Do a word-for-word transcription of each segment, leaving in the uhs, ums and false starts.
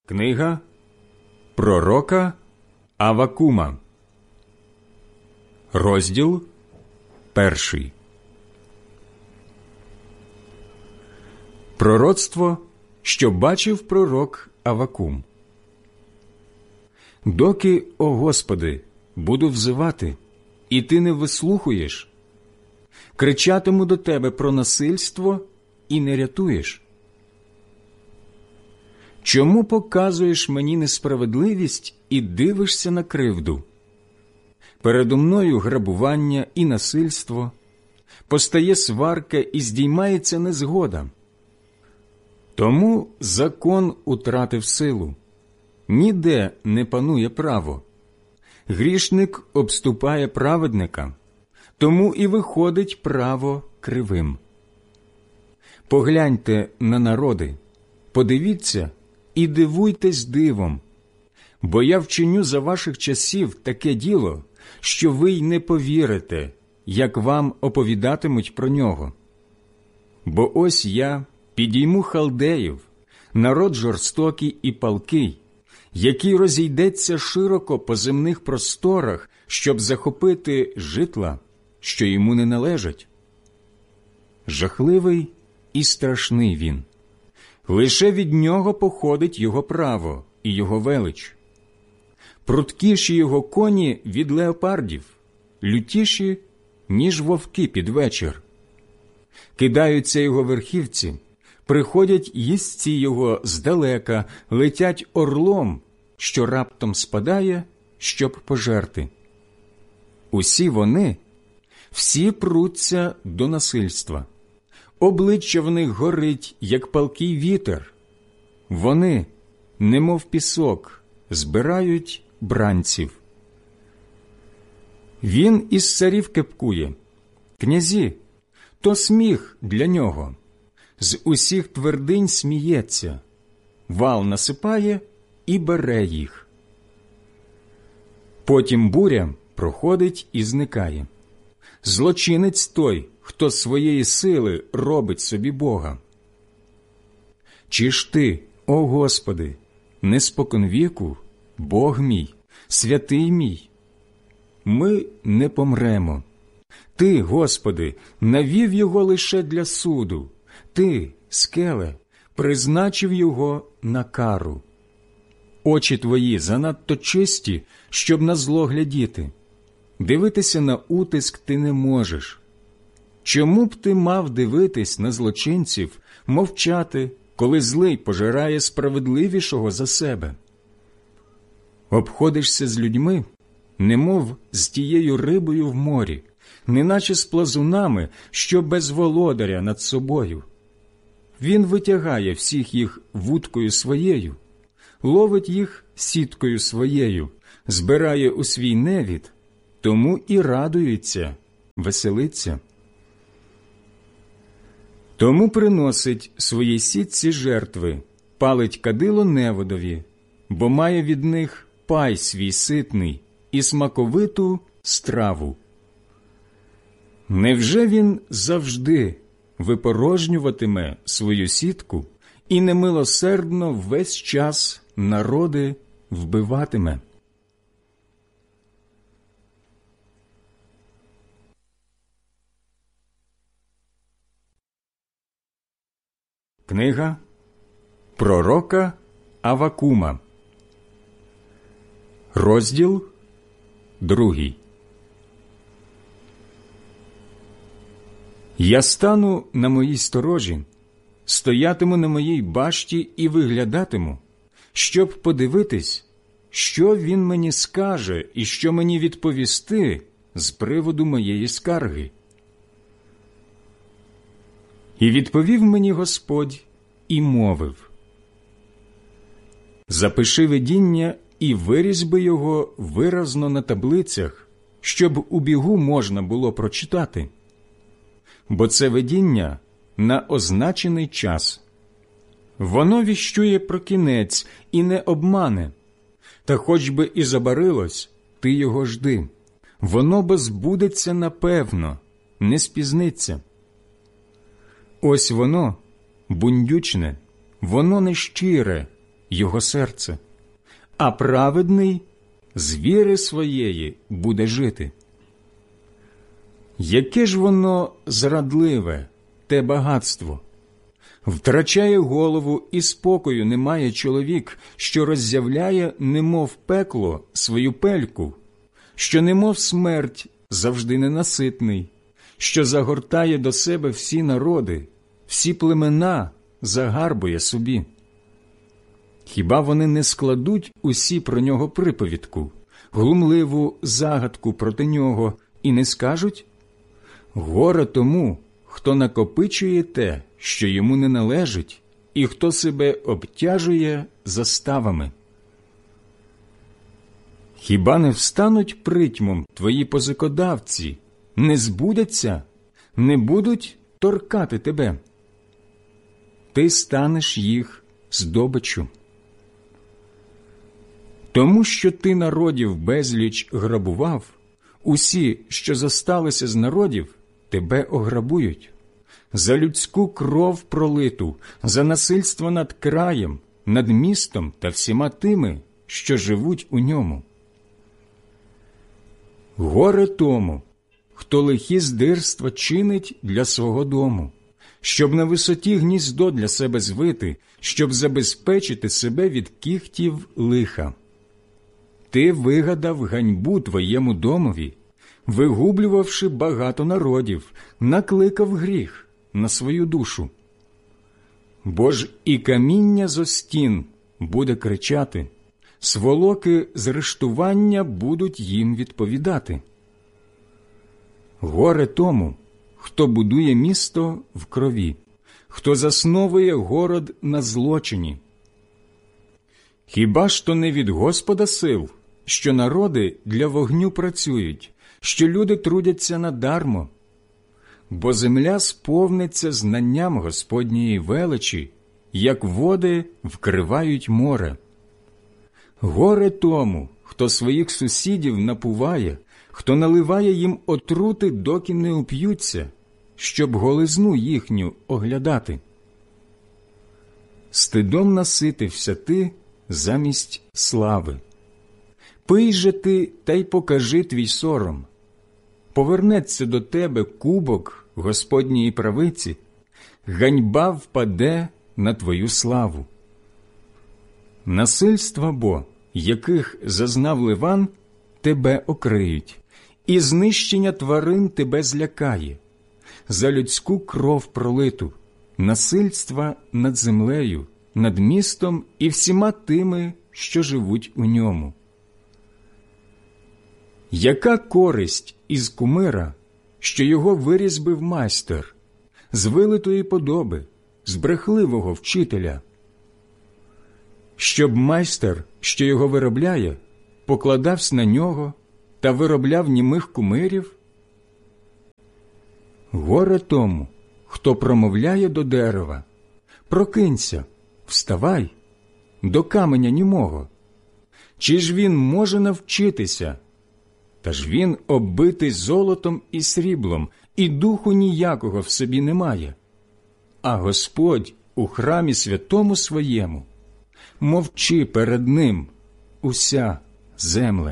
Книга пророка Аввакума. Розділ перший. Пророцтво, що бачив пророк Аввакум. Доки, о Господи, буду взивати, і Ти не вислухуєш, кричатиму до Тебе про насильство і не рятуєш. Чому показуєш мені несправедливість і дивишся на кривду? Передо мною грабування і насильство, постає сварка і здіймається незгода. Тому закон утратив силу, ніде не панує право. Грішник обступає праведника, тому і виходить право кривим. Погляньте на народи, подивіться і дивуйтесь дивом, бо я вчиню за ваших часів таке діло, що ви й не повірите, як вам оповідатимуть про нього. Бо ось я підійму халдеїв, народ жорстокий і палкий, який розійдеться широко по земних просторах, щоб захопити житла, що йому не належать. Жахливий і страшний він. Лише від нього походить його право і його велич. Пруткіші його коні від леопардів, лютіші, ніж вовки під вечір. Кидаються його верхівці, приходять їздці його здалека, летять орлом, що раптом спадає, щоб пожерти. Усі вони, всі пруться до насильства. Обличчя в них горить, як палкий вітер. Вони, немов пісок, збирають бранців. Він із царів кепкує. Князі, то сміх для нього. З усіх твердинь сміється. Вал насипає і бере їх. Потім буря проходить і зникає. Злочинець той, хто своєї сили робить собі Бога. Чи ж ти, о Господи, не споконвіку, Бог мій, святий мій? Ми не помремо. Ти, Господи, навів його лише для суду. Ти, скеле, призначив його на кару. Очі твої занадто чисті, щоб на зло глядіти. Дивитися на утиск ти не можеш. Чому б ти мав дивитись на злочинців, мовчати, коли злий пожирає справедливішого за себе? Обходишся з людьми, немов з тією рибою в морі, неначе з плазунами, що без володаря над собою. Він витягає всіх їх вудкою своєю, ловить їх сіткою своєю, збирає у свій невід, тому і радується, веселиться. Тому приносить своїй сітці жертви, палить кадило неводові, бо має від них пай свій ситний і смаковиту страву. Невже він завжди випорожнюватиме свою сітку і немилосердно весь час народи вбиватиме? Книга пророка Аввакума. Розділ другий. Я стану на моїй сторожі, стоятиму на моїй башті і виглядатиму, щоб подивитись, що він мені скаже і що мені відповісти з приводу моєї скарги. І відповів мені Господь і мовив: запиши видіння і вирізьби його виразно на таблицях, щоб у бігу можна було прочитати. Бо це видіння на означений час. Воно віщує про кінець і не обмане. Та хоч би і забарилось, ти його жди. Воно бо збудеться напевно, не спізниться. Ось воно, бундючне, воно нещире, його серце, а праведний з віри своєї буде жити. Яке ж воно зрадливе, те багатство! Втрачає голову і спокою немає чоловік, що роззявляє, немов пекло, свою пельку, що немов смерть завжди ненаситний, що загортає до себе всі народи, всі племена загарбує собі. Хіба вони не складуть усі про нього приповідку, глумливу загадку проти нього, і не скажуть: горе тому, хто накопичує те, що йому не належить, і хто себе обтяжує заставами? Хіба не встануть притьмом твої позикодавці, не збудяться, не будуть торкати тебе? Ти станеш їх здобиччю. Тому що ти народів безліч грабував, усі, що зосталися з народів, тебе ограбують. За людську кров пролиту, за насильство над краєм, над містом та всіма тими, що живуть у ньому. Горе тому, хто лихі здирства чинить для свого дому, щоб на висоті гніздо для себе звити, щоб забезпечити себе від кіхтів лиха. Ти вигадав ганьбу твоєму домові, вигублювавши багато народів, накликав гріх на свою душу. Бо ж і каміння зо стін буде кричати, сволоки з рештування будуть їм відповідати. Горе тому, хто будує місто в крові, хто засновує город на злочині. Хіба ж то не від Господа сил, що народи для вогню працюють, що люди трудяться надармо? Бо земля сповниться знанням Господньої величі, як води вкривають море. Горе тому, хто своїх сусідів напуває, хто наливає їм отрути, доки не уп'ються, щоб голизну їхню оглядати. Стидом наситився ти замість слави. Пий же ти та й покажи твій сором. Повернеться до тебе кубок Господньої правиці, ганьба впаде на твою славу. Насильства бо, яких зазнав Ливан, тебе окриють, і знищення тварин тебе злякає. За людську кров пролиту, насильства над землею, над містом і всіма тими, що живуть у ньому. Яка користь із кумира, що його вирізбив майстер, з вилитої подоби, з брехливого вчителя? Щоб майстер, що його виробляє, покладався на нього та виробляв німих кумирів? Горе тому, хто промовляє до дерева: прокинься, вставай, до каменя німого. Чи ж він може навчитися? Та ж він оббитий золотом і сріблом, і духу ніякого в собі немає. А Господь у храмі святому своєму. Мовчи перед ним, уся земле.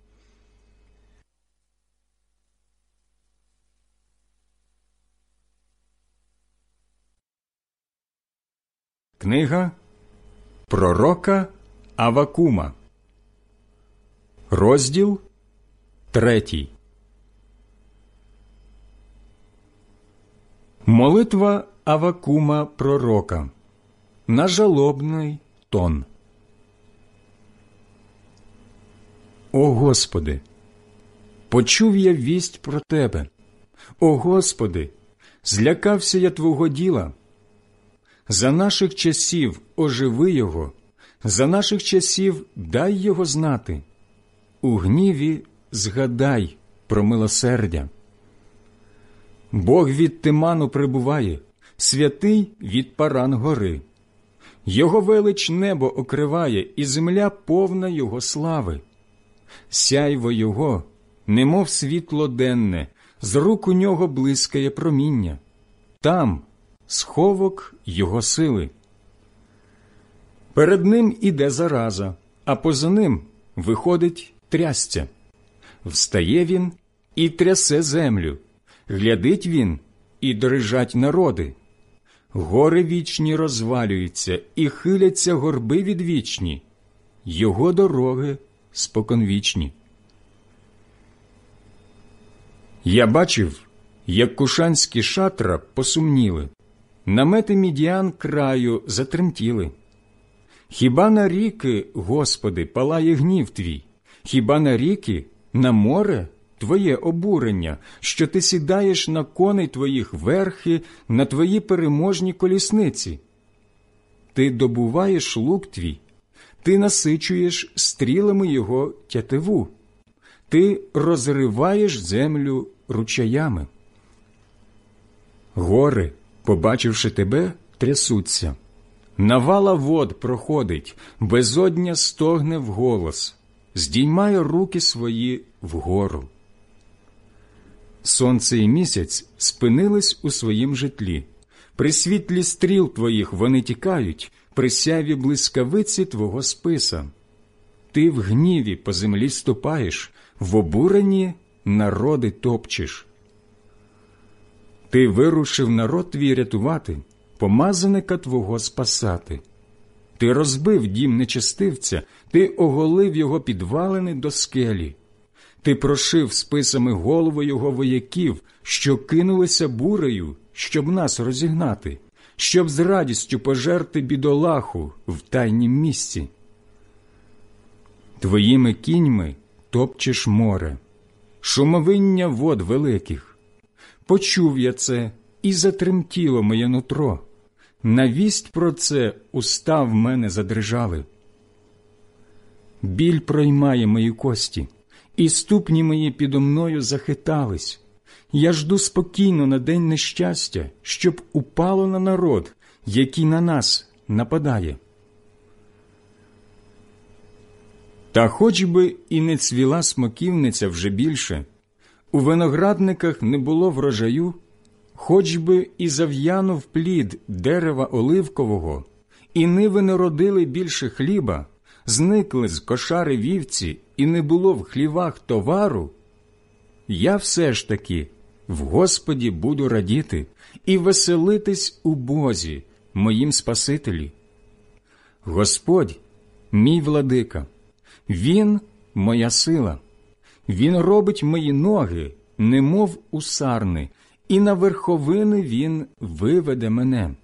Книга пророка Аввакума, розділ третій. Молитва Аввакума пророка на жалобний тон. О Господи, почув я вість про Тебе. О Господи, злякався я Твого діла. За наших часів оживи його, за наших часів дай його знати. У гніві згадай про милосердя. Бог від Тиману прибуває, святий від Паран гори. Його велич небо окриває, і земля повна його слави. Сяйво його, немов світло денне, з рук у нього блискає проміння. Там сховок його сили. Перед ним іде зараза, а поза ним виходить трясця. Встає він і трясе землю, глядить він і дрижать народи. Гори вічні розвалюються, і хиляться горби відвічні, його дороги споконвічні. Я бачив, як кушанські шатра посумніли, намети Мідіан краю затремтіли. Хіба на ріки, Господи, палає гнів Твій? Хіба на ріки, на море Твоє обурення, що Ти сідаєш на коней Твоїх верхи, на Твої переможні колісниці? Ти добуваєш лук Твій, Ти насичуєш стрілами його тятиву, Ти розриваєш землю ручаями. Гори, побачивши Тебе, трясуться. Навала вод проходить, безодня стогне вголос, здіймає руки свої вгору. Сонце і місяць спинились у своїм житлі. При світлі стріл Твоїх вони тікають, при сяві блискавиці Твого списа. Ти в гніві по землі ступаєш, в обуренні народи топчеш. Ти вирушив народ Твій рятувати, помазаника Твого спасати. Ти розбив дім нечестивця, Ти оголив його підвалини до скелі. Ти прошив списами голови його вояків, що кинулися бурею, щоб нас розігнати, щоб з радістю пожерти бідолаху в тайнім місці. Твоїми кіньми топчеш море, шумовиння вод великих. Почув я це, і затремтіло моє нутро. На вість про це уста в мене задрижали. Біль проймає мої кості, і ступні мої підо мною захитались. Я жду спокійно на день нещастя, щоб упало на народ, який на нас нападає. Та хоч би і не цвіла смоківниця вже більше, у виноградниках не було врожаю, хоч би і зав'янув плід дерева оливкового, і ниви не родили більше хліба, зникли з кошари вівці, і не було в хлівах товару, я все ж таки в Господі буду радіти і веселитись у Бозі, моїм Спасителі. Господь – мій владика, Він – моя сила, Він робить мої ноги, немов у сарни, і на верховини Він виведе мене.